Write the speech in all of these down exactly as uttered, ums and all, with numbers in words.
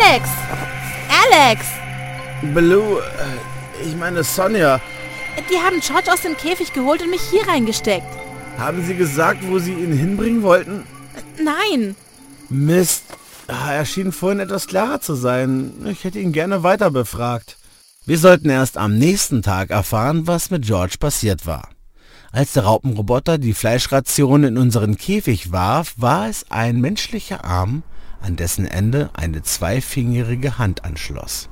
Alex! Alex! Baloo, äh, ich meine Sonja. Die haben George aus dem Käfig geholt und mich hier reingesteckt. Haben Sie gesagt, wo Sie ihn hinbringen wollten? Nein. Mist. Er schien vorhin etwas klarer zu sein. Ich hätte ihn gerne weiter befragt. Wir sollten erst am nächsten Tag erfahren, was mit George passiert war. Als der Raupenroboter die Fleischration in unseren Käfig warf, war es ein menschlicher Arm, an dessen Ende eine zweifingerige Hand anschloss.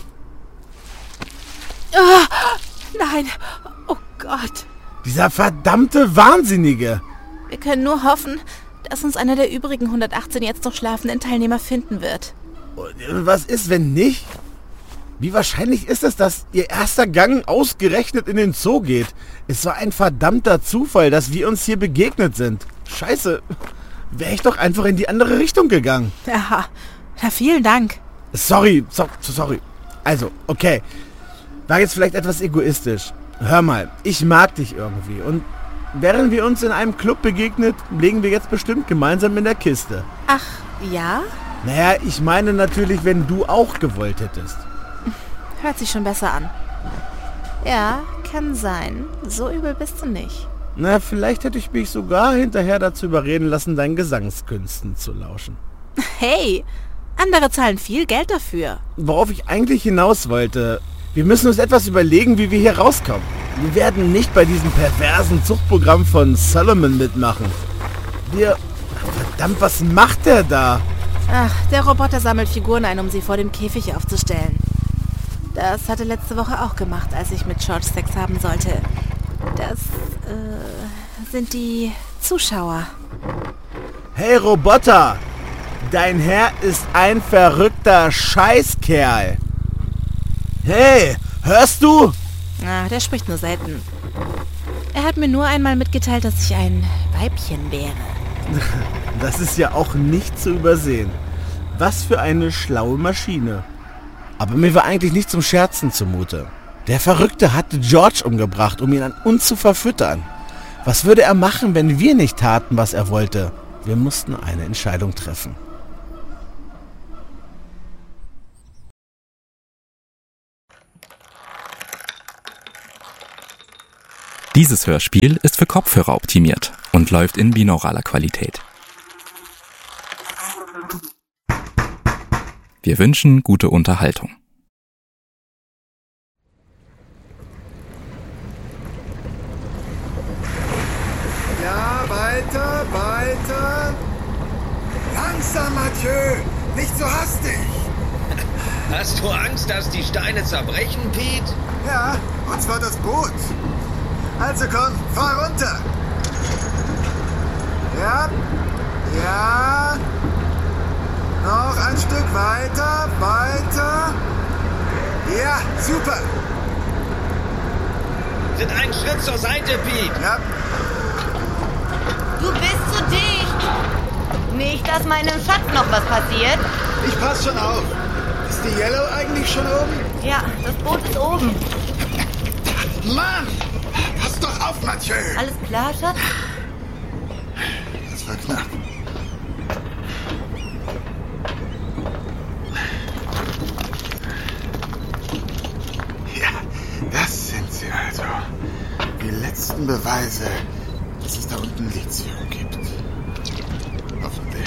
Oh, nein. Oh Gott. Dieser verdammte Wahnsinnige! Wir können nur hoffen, dass uns einer der übrigen hundertachtzehn jetzt noch schlafenden Teilnehmer finden wird. Und was ist, wenn nicht? Wie wahrscheinlich ist es, dass Ihr erster Gang ausgerechnet in den Zoo geht? Es war ein verdammter Zufall, dass wir uns hier begegnet sind. Scheiße, wäre ich doch einfach in die andere Richtung gegangen. Ja, na vielen Dank. Sorry, so, sorry. Also, okay. War jetzt vielleicht etwas egoistisch. Hör mal, ich mag dich irgendwie. Und wären wir uns in einem Club begegnet, legen wir jetzt bestimmt gemeinsam in der Kiste. Ach, ja? Naja, ich meine natürlich, wenn du auch gewollt hättest. Hört sich schon besser an. Ja, kann sein. So übel bist du nicht. Na, vielleicht hätte ich mich sogar hinterher dazu überreden lassen, deinen Gesangskünsten zu lauschen. Hey, andere zahlen viel Geld dafür. Worauf ich eigentlich hinaus wollte, wir müssen uns etwas überlegen, wie wir hier rauskommen. Wir werden nicht bei diesem perversen Zuchtprogramm von Solomon mitmachen. Wir... Verdammt, was macht der da? Ach, der Roboter sammelt Figuren ein, um sie vor dem Käfig aufzustellen. Das hat er letzte Woche auch gemacht, als ich mit George Sex haben sollte. Das äh, sind die Zuschauer. Hey Roboter! Dein Herr ist ein verrückter Scheißkerl. Hey, hörst du? Ach, der spricht nur selten. Er hat mir nur einmal mitgeteilt, dass ich ein Weibchen wäre. Das ist ja auch nicht zu übersehen. Was für eine schlaue Maschine. Aber mir war eigentlich nicht zum Scherzen zumute. Der Verrückte hatte George umgebracht, um ihn an uns zu verfüttern. Was würde er machen, wenn wir nicht taten, was er wollte? Wir mussten eine Entscheidung treffen. Dieses Hörspiel ist für Kopfhörer optimiert und läuft in binauraler Qualität. Wir wünschen gute Unterhaltung. Ja, weiter, weiter. Langsam, Mathieu, nicht so hastig. Hast du Angst, dass die Steine zerbrechen, Pete? Ja, und zwar das Boot. Also komm, fahr runter. Ja, ja. Noch ein Stück weiter, weiter. Ja, super. Tritt einen Schritt zur Seite, Pete. Ja. Du bist zu dicht. Nicht, dass meinem Schatz noch was passiert. Ich pass schon auf. Ist die Yellow eigentlich schon oben? Ja, das Boot ist oben. Mann! Pass doch auf, Mathieu! Alles klar, Schatz? Das war knapp. Ja, das sind sie also. Die letzten Beweise, dass es da unten Lithium gibt. Hoffentlich.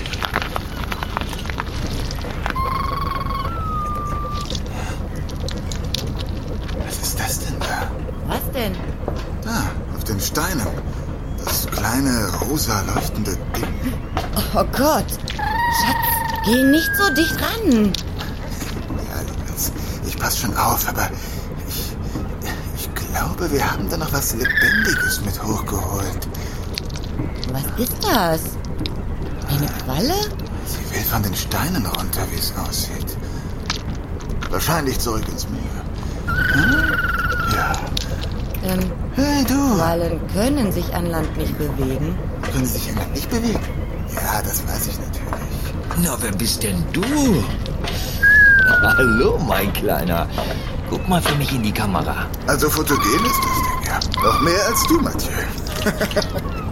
Was ist das denn da? Was denn? Da, auf den Steinen. Das kleine, rosa leuchtende Ding. Oh Gott. Schatz, geh nicht so dicht ran. Ja, das, ich pass schon auf, aber ich, ich glaube, wir haben da noch was Lebendiges mit hochgeholt. Was ist das? Eine Qualle? Sie will von den Steinen runter, wie es aussieht. Wahrscheinlich zurück ins Meer. Hm? Ja. Ähm, Hey, du! Quallen können sich an Land nicht bewegen. Können sie sich an Land nicht bewegen? Ja, das weiß ich natürlich. Na, wer bist denn du? Hallo, mein Kleiner. Guck mal für mich in die Kamera. Also fotogen ist das Ding, ja. Noch mehr als du, Mathieu.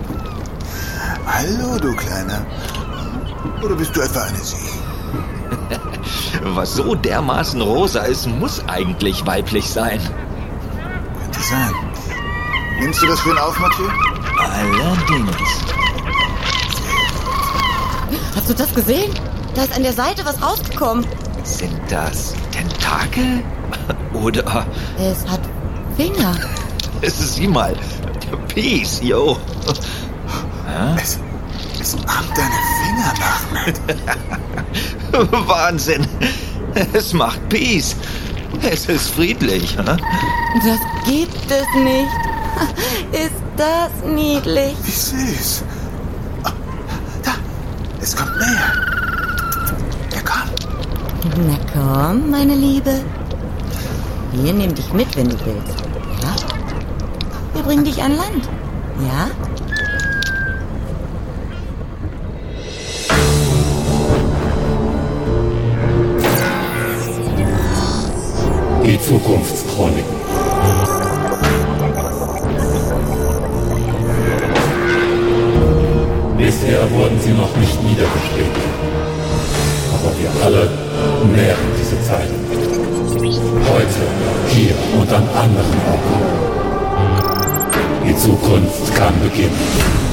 Hallo, du Kleiner. Oder bist du etwa eine Sie? Was so dermaßen rosa ist, muss eigentlich weiblich sein. Könnte sein. Nimmst du das für ihn auf, Mathieu? Allerdings. Hast du das gesehen? Da ist an der Seite was rausgekommen. Sind das Tentakel? Oder... Es hat Finger. Sieh mal. Peace, yo. Es, es ahmt deine Finger nach, Matt. Wahnsinn. Es macht Peace. Es ist friedlich. Huh? Das gibt es nicht. Ist das niedlich? Wie süß. Oh, da, es kommt näher. Er kommt. Na komm, meine Liebe. Wir nehmen dich mit, wenn du willst. Ja? Wir bringen dich an Land. Ja? Die Zukunftschroniken. Bisher wurden sie noch nicht niedergeschrieben. Aber wir alle nähren diese Zeit. Heute, hier und an anderen Orten. Die Zukunft kann beginnen.